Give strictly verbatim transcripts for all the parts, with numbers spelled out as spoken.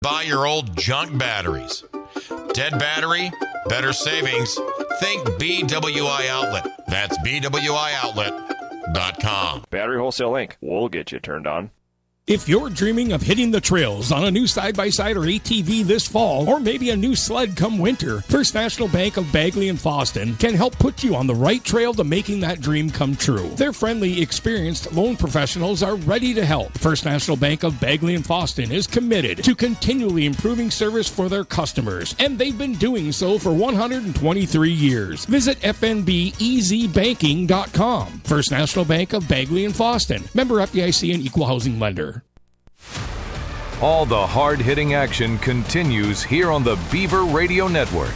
Buy your old junk batteries. Dead battery, better savings. Think B W I Outlet. That's B W I outlet dot com. Battery Wholesale Incorporated. We'll get you turned on. If you're dreaming of hitting the trails on a new side-by-side or A T V this fall, or maybe a new sled come winter, First National Bank of Bagley and Fosston can help put you on the right trail to making that dream come true. Their friendly, experienced loan professionals are ready to help. First National Bank of Bagley and Fosston is committed to continually improving service for their customers, and they've been doing so for one hundred twenty-three years. Visit F N B E Z banking dot com. First National Bank of Bagley and Fosston. Member F D I C and Equal Housing Lender. All the hard-hitting action continues here on the Beaver Radio Network.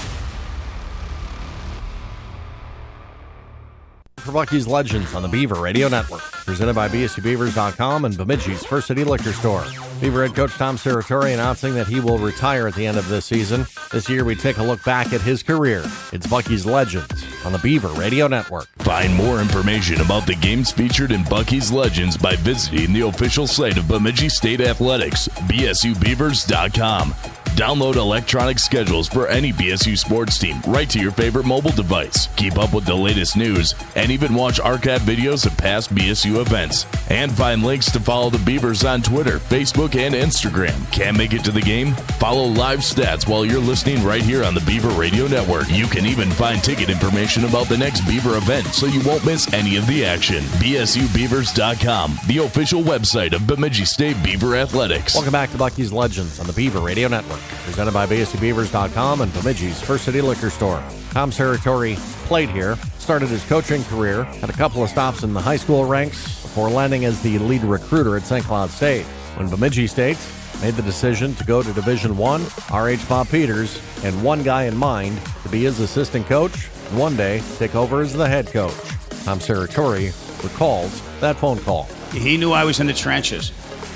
For Bucky's Legends on the Beaver Radio Network. Presented by B S U Beavers dot com and Bemidji's First City Liquor Store. Beaver head coach Tom Serratori announcing that he will retire at the end of this season. This year we take a look back at his career. It's Bucky's Legends on the Beaver Radio Network. Find more information about the games featured in Bucky's Legends by visiting the official site of Bemidji State Athletics, B S U Beavers dot com. Download electronic schedules for any B S U sports team right to your favorite mobile device. Keep up with the latest news and even watch archive videos of past B S U events. And find links to follow the Beavers on Twitter, Facebook, and Instagram. Can't make it to the game? Follow live stats while you're listening right here on the Beaver Radio Network. You can even find ticket information about the next Beaver event so you won't miss any of the action. B S U Beavers dot com, the official website of Bemidji State Beaver Athletics. Welcome back to Bucky's Legends on the Beaver Radio Network. Presented by B S U Beavers dot com and Bemidji's First City Liquor Store. Tom Serratori played here, started his coaching career, had a couple of stops in the high school ranks before landing as the lead recruiter at Saint Cloud State. When Bemidji State made the decision to go to Division One, R H Bob Peters had one guy in mind to be his assistant coach and one day take over as the head coach. Tom Serratori recalls that phone call. He knew I was in the trenches,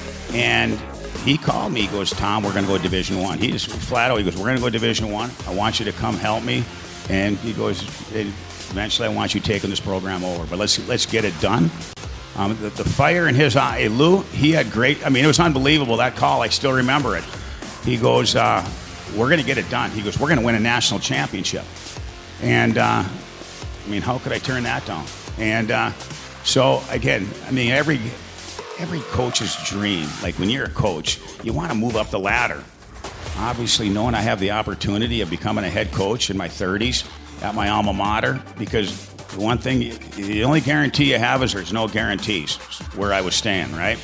and he called me. He goes, Tom, we're going to go Division One. He just flat out, he goes, we're going to go Division One. I want you to come help me. And he goes, eventually I want you taking this program over, but let's let's get it done. Um, the, the fire in his eye, Lou, he had great, I mean, it was unbelievable, that call. I still remember it. He goes, uh, we're going to get it done. He goes, we're going to win a national championship. And, uh, I mean, how could I turn that down? And uh, so, again, I mean, every... Every coach's dream, like when you're a coach, you want to move up the ladder. Obviously, knowing I have the opportunity of becoming a head coach in my thirties at my alma mater, because the one thing, the only guarantee you have is there's no guarantees where I was staying, right?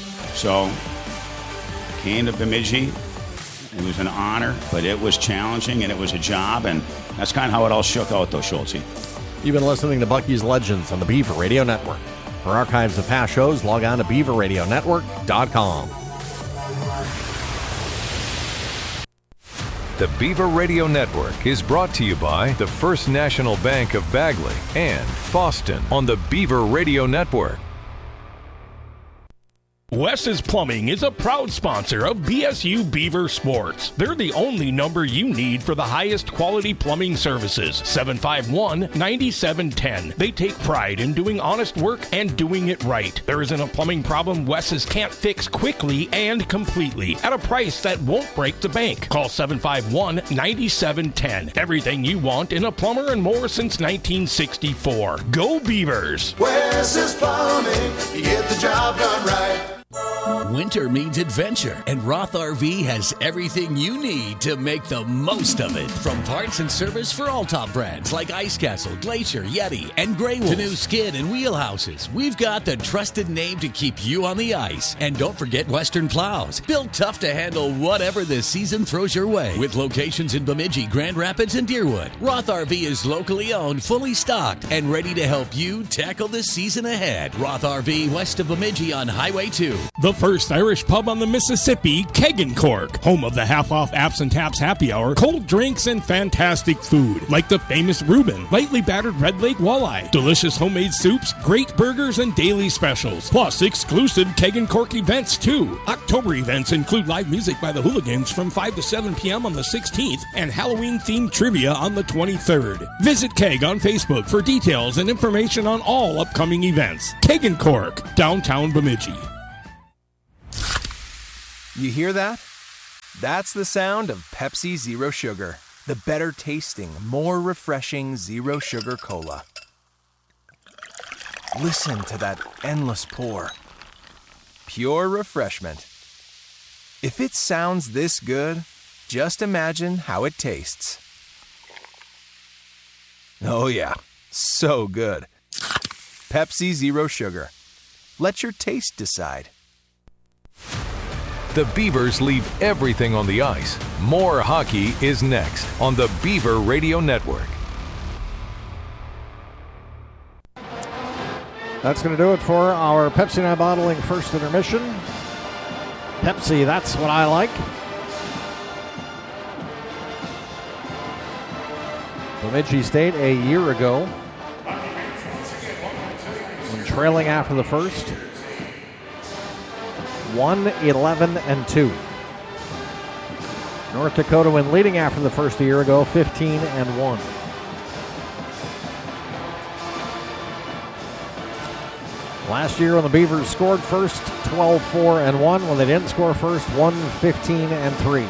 So, came to Bemidji. It was an honor, but it was challenging and it was a job, and that's kind of how it all shook out, though, Schultze. You've been listening to Bucky's Legends on the Beaver Radio Network. For archives of past shows, log on to Beaver Radio Network dot com. The Beaver Radio Network is brought to you by the First National Bank of Bagley and Fosston on the Beaver Radio Network. Wes's Plumbing is a proud sponsor of B S U Beaver Sports. They're the only number you need for the highest quality plumbing services. seven five one, nine seven one zero. They take pride in doing honest work and doing it right. There isn't a plumbing problem Wes's can't fix quickly and completely at a price that won't break the bank. Call seven five one, nine seven one zero. Everything you want in a plumber and more since nineteen sixty-four. Go Beavers! Wes's Plumbing, you get the job done right. Winter means adventure, and Roth R V has everything you need to make the most of it. From parts and service for all top brands like Ice Castle, Glacier, Yeti, and Grey Wolf, to new skid and wheelhouses, we've got the trusted name to keep you on the ice. And don't forget Western Plows, built tough to handle whatever this season throws your way. With locations in Bemidji, Grand Rapids, and Deerwood, Roth R V is locally owned, fully stocked, and ready to help you tackle the season ahead. Roth R V west of Bemidji on Highway two. The first Irish pub on the Mississippi, Keg and Cork, home of the half-off Apps and Taps happy hour, cold drinks, and fantastic food, like the famous Reuben, lightly battered Red Lake walleye, delicious homemade soups, great burgers, and daily specials, plus exclusive Keg and Cork events, too. October events include live music by the Hooligans from five to seven p.m. on the sixteenth and Halloween-themed trivia on the twenty-third. Visit Keg on Facebook for details and information on all upcoming events. Keg and Cork, downtown Bemidji. You hear that? That's the sound of Pepsi Zero Sugar, the better tasting, more refreshing zero sugar cola. Listen to that endless pour. Pure refreshment. If it sounds this good, just imagine how it tastes. Oh yeah, so good. Pepsi Zero Sugar. Let your taste decide. The Beavers leave everything on the ice. More hockey is next on the Beaver Radio Network. That's going to do it for our Pepsi and I Bottling first intermission. Pepsi, that's what I like. Bemidji State a year ago, when trailing after the first, one eleven and two. North Dakota, when leading after the first a year ago, fifteen and one. Last year when the Beavers scored first, twelve four and one. When they didn't score first, one fifteen and three.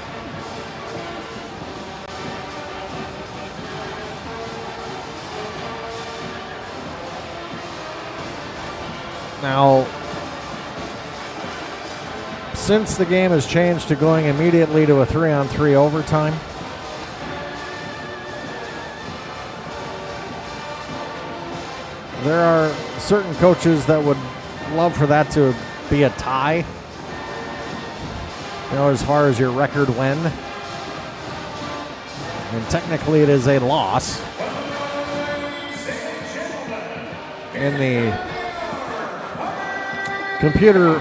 Now, since the game has changed to going immediately to a three-on-three overtime, there are certain coaches that would love for that to be a tie. You know, as far as your record win. And technically it is a loss in the computer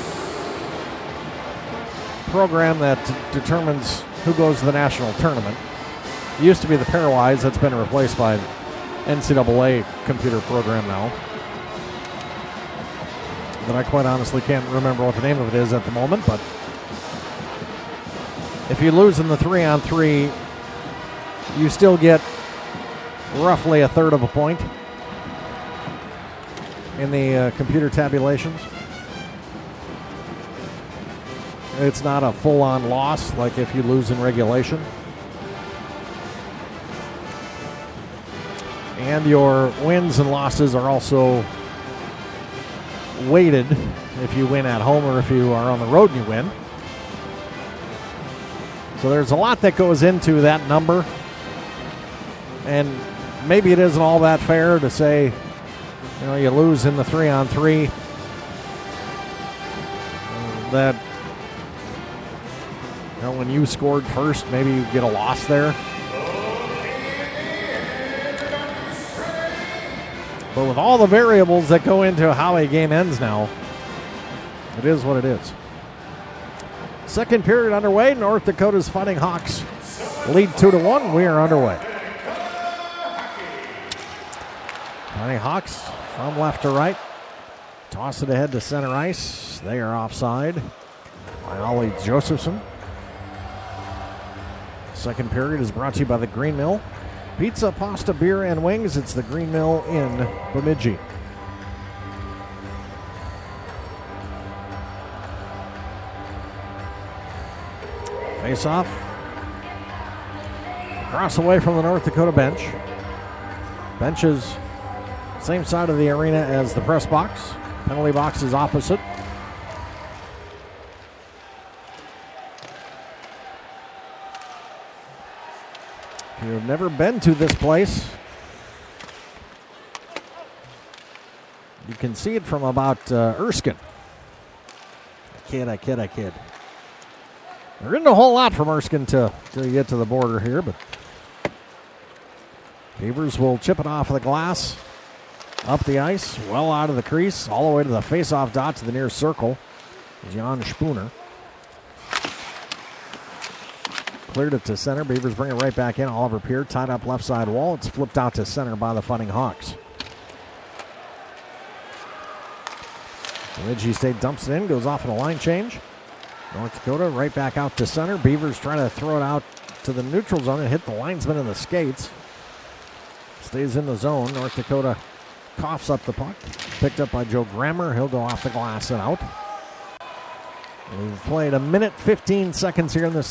program that t- determines who goes to the national tournament. It used to be the Pairwise. That's been replaced by N C double A computer program now. But I quite honestly can't remember what the name of it is at the moment. But if you lose in the three-on-three, you still get roughly a third of a point in the uh, computer tabulations. It's not a full-on loss like if you lose in regulation. And your wins and losses are also weighted if you win at home or if you are on the road and you win. So there's a lot that goes into that number. And maybe it isn't all that fair to say, you know, you lose in the three-on-three. That, you know, when you scored first, maybe you get a loss there. But with all the variables that go into how a game ends now, it is what it is. Second period underway. North Dakota's Fighting Hawks lead two to one. We are underway. Fighting Hawks from left to right. Toss it ahead to center ice. They are offside by Ollie Josephson. Second period is brought to you by the Green Mill. Pizza, pasta, beer, and wings. It's the Green Mill in Bemidji. Face off. Across away from the North Dakota bench. Bench is same side of the arena as the press box. Penalty box is opposite. If you've never been to this place, you can see it from about uh, Erskine. I kid, I kid, I kid. There isn't a whole lot from Erskine to, to get to the border here, but Beavers will chip it off of the glass, up the ice, well out of the crease, all the way to the face-off dot to the near circle. Jan Spooner. Cleared it to center. Beavers bring it right back in. Oliver Peer tied up left side wall. It's flipped out to center by the Fighting Hawks. Bemidji State dumps it in, goes off in a line change. North Dakota right back out to center. Beavers trying to throw it out to the neutral zone and hit the linesman in the skates. Stays in the zone. North Dakota coughs up the puck. Picked up by Joe Grammer. He'll go off the glass and out. We've played a minute, fifteen seconds here in the